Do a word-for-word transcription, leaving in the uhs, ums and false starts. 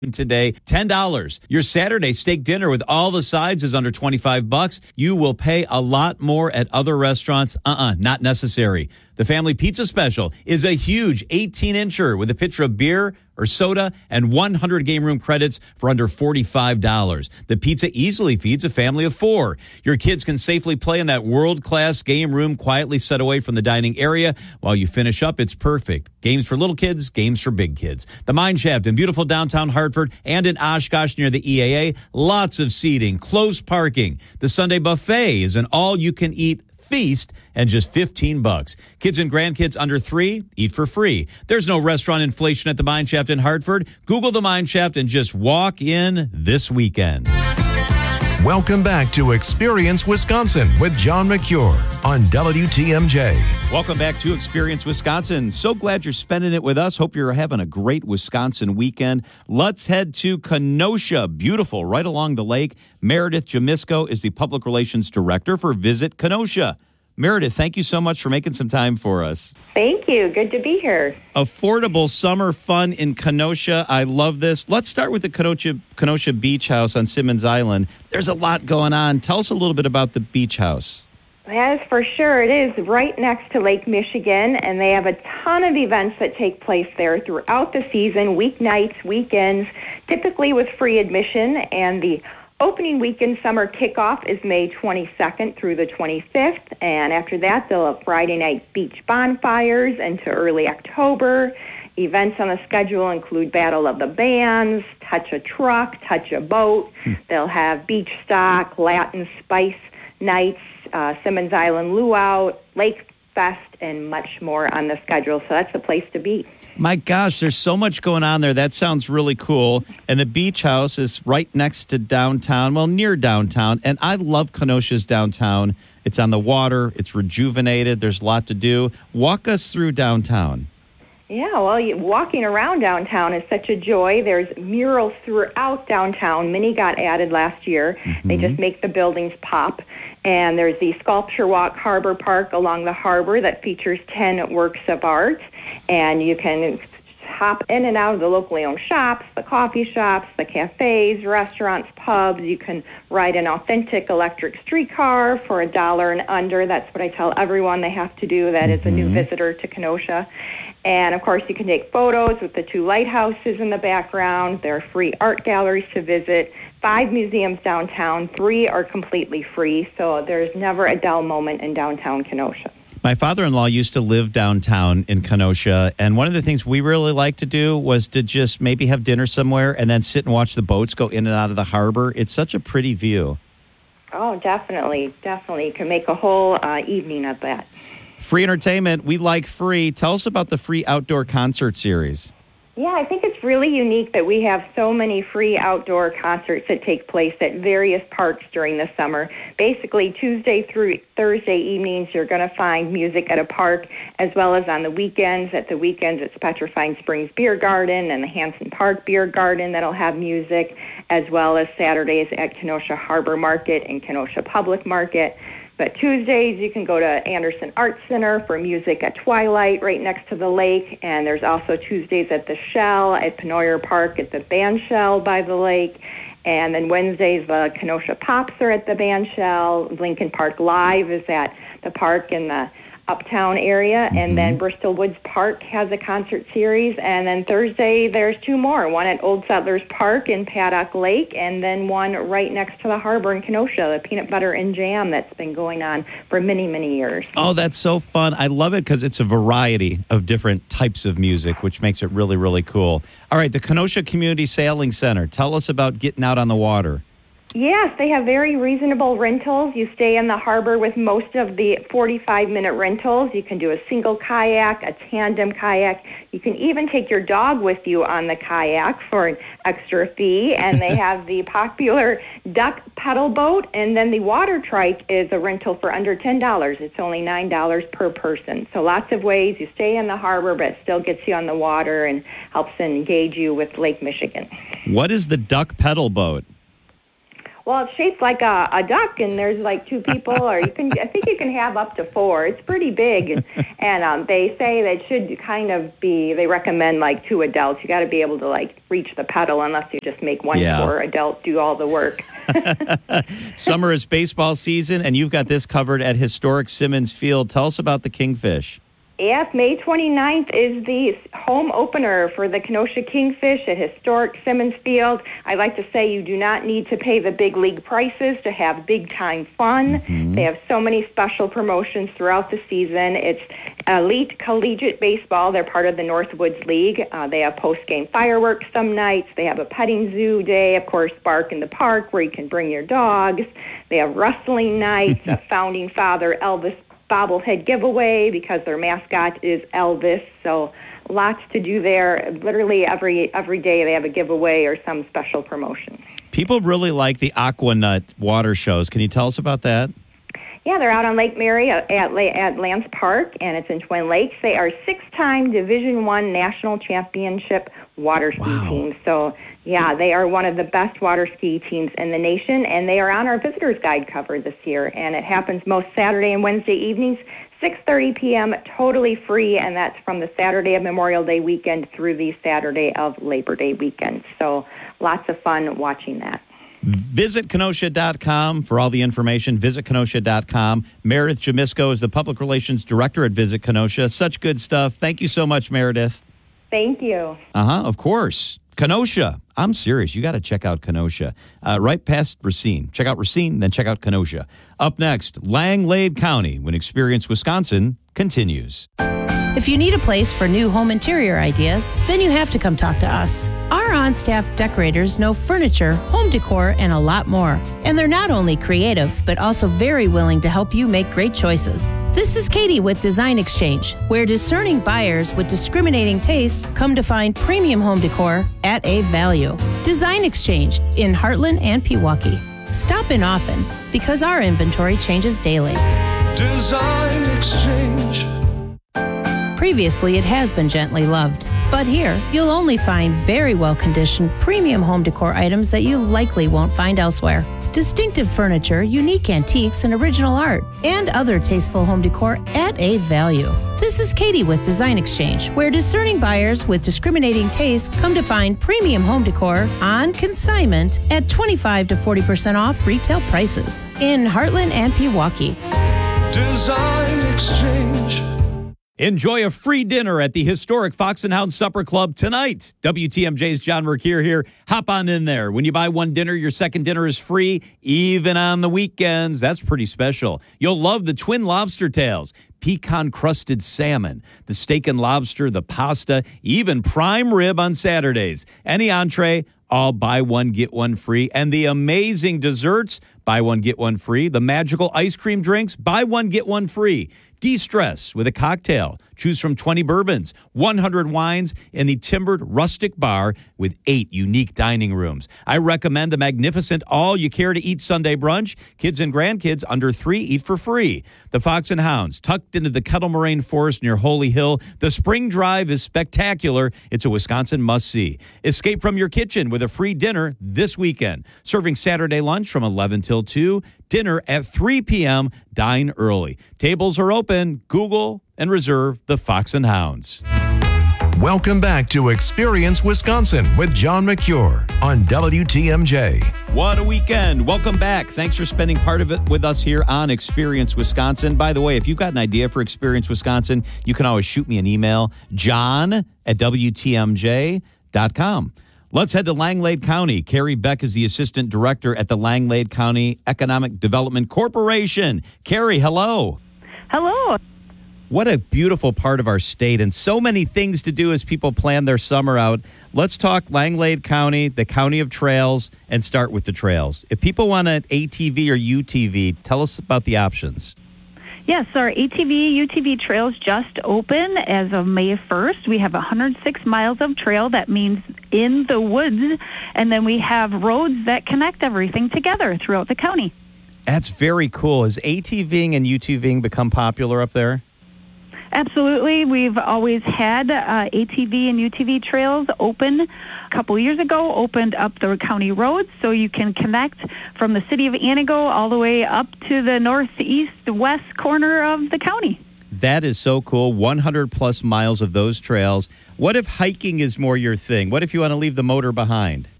today, ten dollars. Your Saturday steak dinner with all the sides is under twenty-five bucks. You will pay a lot more at other restaurants. Uh-uh, not necessary. The Family Pizza Special is a huge eighteen-incher with a pitcher of beer or soda and one hundred game room credits for under forty-five dollars. The pizza easily feeds a family of four. Your kids can safely play in that world-class game room quietly set away from the dining area. While you finish up, it's perfect. Games for little kids, games for big kids. The Mine Shaft in beautiful downtown Hartford and in Oshkosh near the E A A. Lots of seating, close parking. The Sunday Buffet is an all-you-can-eat feast and just fifteen bucks. Kids and grandkids under three, eat for free. There's no restaurant inflation at the Mine Shaft in Hartford. Google the Mine Shaft and just walk in this weekend. Welcome back to Experience Wisconsin with John McCure on W T M J. Welcome back to Experience Wisconsin. So glad you're spending it with us. Hope you're having a great Wisconsin weekend. Let's head to Kenosha. Beautiful, right along the lake. Meredith Jamisko is the Public Relations Director for Visit Kenosha. Meredith, thank you so much for making some time for us. Thank you. Good to be here. Affordable summer fun in Kenosha. I love this. Let's start with the Kenosha, Kenosha Beach House on Simmons Island. There's a lot going on. Tell us a little bit about the beach house. Yes, for sure. It is right next to Lake Michigan, and they have a ton of events that take place there throughout the season, weeknights, weekends, typically with free admission, and the opening weekend summer kickoff is May twenty-second through the twenty-fifth, and after that, they'll have Friday night beach bonfires into early October. Events on the schedule include Battle of the Bands, Touch a Truck, Touch a Boat. Hmm. They'll have Beach Stock, Latin Spice Nights, uh, Simmons Island Luau, Lake Fest, and much more on the schedule, so that's the place to be. My gosh, there's so much going on there. That sounds really cool. And the beach house is right next to downtown, well, near downtown. And I love Kenosha's downtown. It's on the water. It's rejuvenated. There's a lot to do. Walk us through downtown. Yeah, well, you, walking around downtown is such a joy. There's murals throughout downtown. Many got added last year. Mm-hmm. They just make the buildings pop. And there's the Sculpture Walk Harbor Park along the harbor that features ten works of art. And you can hop in and out of the locally owned shops, the coffee shops, the cafes, restaurants, pubs. You can ride an authentic electric streetcar for a dollar and under. That's what I tell everyone they have to do that is a new visitor to Kenosha. And, of course, you can take photos with the two lighthouses in the background. There are free art galleries to visit. Five museums downtown. Three are completely free. So there's never a dull moment in downtown Kenosha. My father-in-law used to live downtown in Kenosha, and one of the things we really liked to do was to just maybe have dinner somewhere and then sit and watch the boats go in and out of the harbor. It's such a pretty view. Oh, definitely, definitely. You can make a whole uh, evening of that. Free entertainment, we like free. Tell us about the free outdoor concert series. Yeah, I think it's really unique that we have so many free outdoor concerts that take place at various parks during the summer. Basically, Tuesday through Thursday evenings, you're going to find music at a park, as well as on the weekends. At the weekends, it's Petrifying Springs Beer Garden and the Hanson Park Beer Garden that'll have music, as well as Saturdays at Kenosha Harbor Market and Kenosha Public Market. But Tuesdays, you can go to Anderson Arts Center for music at twilight right next to the lake. And there's also Tuesdays at the Shell, at Penoyer Park, at the Band Shell by the lake. And then Wednesdays, the Kenosha Pops are at the Band Shell. Lincoln Park Live is at the park in the uptown area. Mm-hmm. And then Bristol Woods Park has a concert series. And then Thursday, there's two more, one at Old Settlers Park in Paddock Lake, and then one right next to the harbor in Kenosha, the Peanut Butter and Jam that's been going on for many, many years. Oh, that's so fun. I love it because it's a variety of different types of music, which makes it really, really cool. All right, the Kenosha Community Sailing Center. Tell us about getting out on the water. Yes, they have very reasonable rentals. You stay in the harbor with most of the forty-five minute rentals. You can do a single kayak, a tandem kayak. You can even take your dog with you on the kayak for an extra fee. And they have the popular duck pedal boat. And then the water trike is a rental for under ten dollars. It's only nine dollars per person. So lots of ways. You stay in the harbor, but it still gets you on the water and helps engage you with Lake Michigan. What is the duck pedal boat? Well, it's shaped like a, a duck, and there's like two people, or you can. I think you can have up to four. It's pretty big, and, and um, they say that it should kind of be. They recommend like two adults. You got to be able to like reach the pedal, unless you just make one Yeah. poor adult do all the work. Summer is baseball season, and you've got this covered at historic Simmons Field. Tell us about the Kingfish. Yes, May twenty-ninth is the home opener for the Kenosha Kingfish at historic Simmons Field. I like to say you do not need to pay the big league prices to have big-time fun. Mm-hmm. They have so many special promotions throughout the season. It's elite collegiate baseball. They're part of the Northwoods League. Uh, they have post-game fireworks some nights. They have a petting zoo day, of course, Bark in the Park, where you can bring your dogs. They have wrestling nights, a founding father Elvis bobblehead giveaway because their mascot is Elvis. So lots to do there. Literally every every day they have a giveaway or some special promotion. People really like the Aquanut water shows. Can you tell us about that? Yeah, they're out on Lake Mary at, at Lance Park, and it's in Twin Lakes. They are six-time Division One National Championship water ski Wow. team. So, yeah, they are one of the best water ski teams in the nation, and they are on our visitor's guide cover this year. And it happens most Saturday and Wednesday evenings, six thirty p.m., totally free, and that's from the Saturday of Memorial Day weekend through the Saturday of Labor Day weekend. So lots of fun watching that. Visit Kenosha dot com for all the information. Visit Kenosha dot com. Meredith Jamisco is the Public Relations Director at Visit Kenosha. Such good stuff. Thank you so much, Meredith. Thank you. Uh-huh, of course. Kenosha. I'm serious. You got to check out Kenosha. Uh, right past Racine. Check out Racine, then check out Kenosha. Up next, Langlade County, when Experience Wisconsin continues. If you need a place for new home interior ideas, then you have to come talk to us. Our on-staff decorators know furniture, home decor, and a lot more. And they're not only creative, but also very willing to help you make great choices. This is Katie with Design Exchange, where discerning buyers with discriminating taste come to find premium home decor at a value. Design Exchange in Heartland and Pewaukee. Stop in often because our inventory changes daily. Design Exchange. Previously, it has been gently loved. But here, you'll only find very well-conditioned premium home decor items that you likely won't find elsewhere. Distinctive furniture, unique antiques, and original art, and other tasteful home decor at a value. This is Katie with Design Exchange, where discerning buyers with discriminating taste come to find premium home decor on consignment at twenty-five to forty percent off retail prices in Heartland and Pewaukee. Design Exchange. Enjoy a free dinner at the historic Fox and Hound Supper Club tonight. W T M J's John Mercure here. Hop on in there. When you buy one dinner, your second dinner is free, even on the weekends. That's pretty special. You'll love the twin lobster tails, pecan-crusted salmon, the steak and lobster, the pasta, even prime rib on Saturdays. Any entree, all buy one, get one free. And the amazing desserts, buy one, get one free. The magical ice cream drinks, buy one, get one free. De-stress with a cocktail. Choose from twenty bourbons, one hundred wines, and the timbered rustic bar with eight unique dining rooms. I recommend the magnificent all-you-care-to-eat Sunday brunch. Kids and grandkids under three eat for free. The Fox and Hounds, tucked into the Kettle Moraine Forest near Holy Hill. The spring drive is spectacular. It's a Wisconsin must-see. Escape from your kitchen with a free dinner this weekend. Serving Saturday lunch from eleven till two. Dinner at three p.m. Dine early. Tables are open. Google and reserve the Fox and Hounds. Welcome back to Experience Wisconsin with John Mercure on W T M J. What a weekend. Welcome back. Thanks for spending part of it with us here on Experience Wisconsin. By the way, if you've got an idea for Experience Wisconsin, you can always shoot me an email, john at W T M J dot com. Let's head to Langlade County. Carrie Beck is the Assistant Director at the Langlade County Economic Development Corporation. Carrie, hello. Hello. What a beautiful part of our state and so many things to do as people plan their summer out. Let's talk Langlade County, the County of Trails, and start with the trails. If people want an A T V or U T V, tell us about the options. Yes, our A T V, U T V trails just open as of May first. We have one hundred six miles of trail. That means in the woods. And then we have roads that connect everything together throughout the county. That's very cool. Has ATVing and UTVing become popular up there? Absolutely. We've always had uh, A T V and U T V trails open. A couple years ago, opened up the county roads so you can connect from the city of Antigo all the way up to the northeast west corner of the county. That is so cool. one hundred plus miles of those trails. What if hiking is more your thing? What if you want to leave the motor behind?